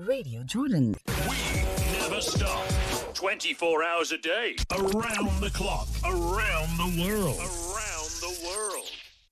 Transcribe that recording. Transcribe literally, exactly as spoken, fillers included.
Radio Jordan. We never stop. twenty-four hours a day. Around the clock. Around the world. Around the world.